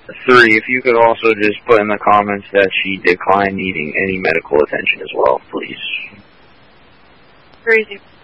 3, if you could also just put in the comments that she declined needing any medical attention as well, please. Crazy.